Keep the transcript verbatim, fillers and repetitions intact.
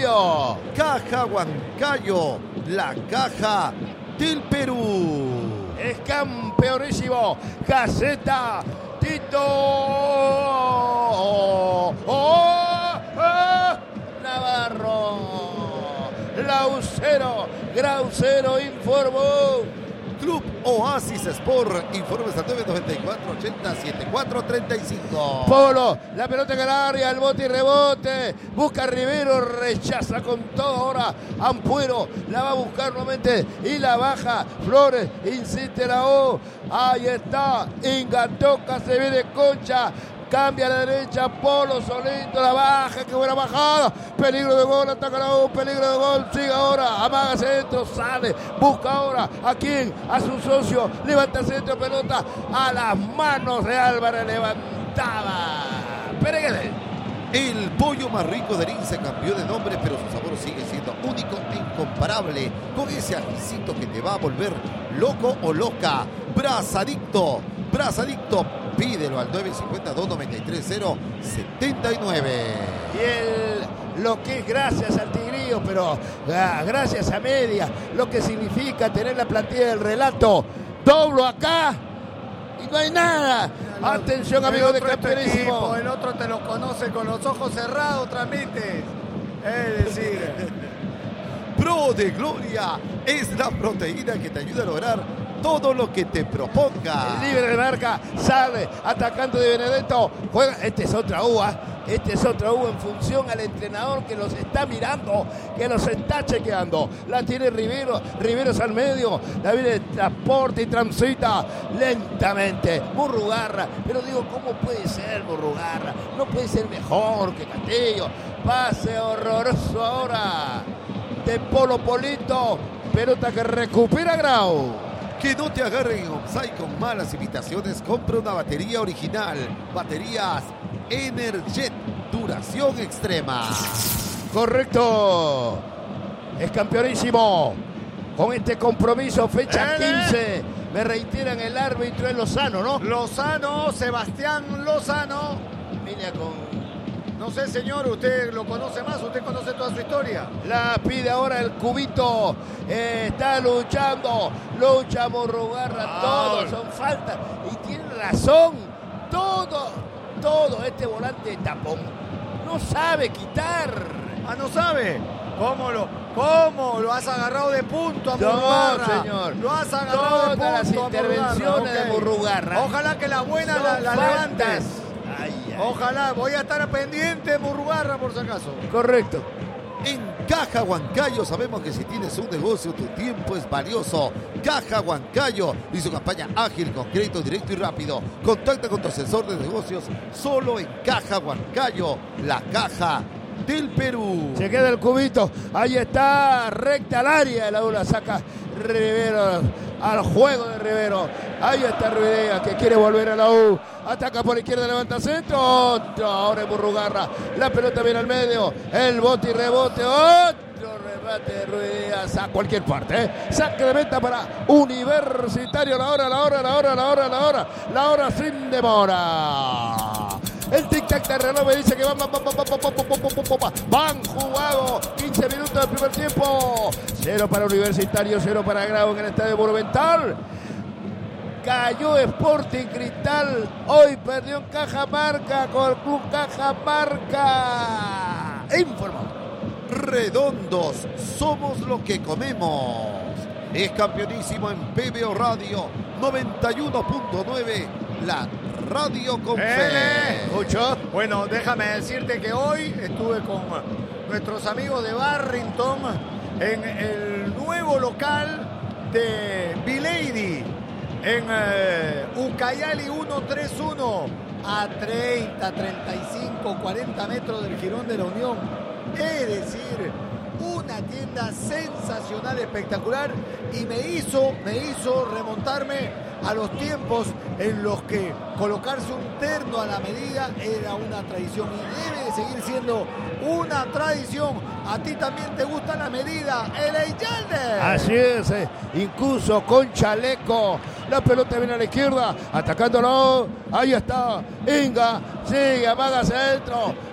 medio. Caja Huancayo, la caja del Perú. Es campeonísimo. Gaceta. Tito. Oh, oh, oh. Navarro. Laucero. Graucero informó. Club Oasis Sport, informes al nueve noventa y cuatro ochenta setenta y cuatro treinta y cinco. Polo, la pelota en el área, el bote y rebote, busca a Rivero, rechaza con todo ahora Ampuero, la va a buscar nuevamente y la baja, Flores, insiste la O, ahí está, Inga toca, se viene Concha, cambia a la derecha, Polo solito, la baja, qué buena bajada, peligro de gol, ataca la U, peligro de gol, sigue ahora, amaga centro, sale, busca ahora, ¿a quién? A su socio, levanta centro, pelota, a las manos de Álvarez, levantaba, Pereguede. El pollo más rico de Lince cambió de nombre, pero su sabor sigue siendo único e incomparable, con ese ajicito que te va a volver loco o loca. Brazadicto, Brazadicto, pídelo al nueve cinco dos, nueve tres cero, siete nueve. Y el, lo que es gracias al Tigrillo, pero ah, gracias a Media, lo que significa tener la plantilla del relato. Doblo acá y no hay nada. Atención, amigos de campeonísimo. El otro te lo conoce con los ojos cerrados, transmite. Es decir, Pro de Gloria es la proteína que te ayuda a lograr todo lo que te proponga. El libre de marca, sale, atacando de Benedetto, juega, este es otra U, ¿eh? Este es otra U en función al entrenador que los está mirando, que los está chequeando. La tiene Rivero, Rivero es al medio, la viene transporte y transita lentamente. Murrugarra, pero digo, ¿cómo puede ser Murrugarra? No puede ser mejor que Castillo. Pase horroroso ahora de Polo Polito, pelota que recupera Grau. Que no te agarren en offside con malas imitaciones. Compra una batería original. Baterías Energet, duración extrema. Correcto. Es campeonísimo. Con este compromiso, fecha quince. Me reiteran el árbitro es Lozano, ¿no? Lozano, Sebastián Lozano. Vine con... No sé, señor, usted lo conoce más, usted conoce toda su historia. La pide ahora el Cubito, eh, está luchando, lucha Murrugarra, ah, todos son faltas. Y tiene razón, todo, todo este volante de tapón no sabe quitar. Ah, no sabe. ¿Cómo lo, cómo lo has agarrado de punto a Murrugarra? No, señor. Lo has agarrado Todas de punto las intervenciones okay. de Murrugarra. Ojalá que la buena la, la levantes. Ay, ay. Ojalá, voy a estar pendiente de Murrugarra por si acaso. Correcto. En Caja Huancayo sabemos que si tienes un negocio, tu tiempo es valioso. Caja Huancayo y su campaña ágil con crédito directo y rápido. Contacta con tu asesor de negocios solo en Caja Huancayo, la caja del Perú. Se queda el Cubito, ahí está, recta al área, la una saca Rivero al juego de Rivero. Ahí está Ruidea que quiere volver a la U. Ataca por izquierda, levanta centro. Otro, ahora es Murrugarra. La pelota viene al medio. El bote y rebote. Otro remate de Ruidea a cualquier parte. ¿eh? Saque de meta para Universitario. La hora, la hora, la hora, la hora, la hora. La hora sin demora. El tic-tac de reloj me dice que van, van, van, van, van, van, van, van jugado quince minutos del primer tiempo. Cero para Universitario, cero para Grau en el Estadio Monumental. Cayó Sporting Cristal, hoy perdió en Cajamarca con el Club Cajamarca. Informó. Redondos, somos lo que comemos. Es campeonísimo en P B O Radio noventa y uno punto nueve, la radio con fe. ¿Escuchó? Bueno, déjame decirte que hoy estuve con nuestros amigos de Barrington en el nuevo local de Vilady, en eh, Ucayali ciento treinta y uno, a treinta, treinta y cinco, cuarenta metros del Jirón de la Unión. Es decir, una tienda sensacional, espectacular, y me hizo, me hizo remontarme a los tiempos en los que colocarse un terno a la medida era una tradición y debe de seguir siendo una tradición. ¿A ti también te gusta la medida, el Eyalde? Así es, eh. incluso con chaleco. La pelota viene a la izquierda, atacándolo. Ahí está, Inga, sigue, amaga centro.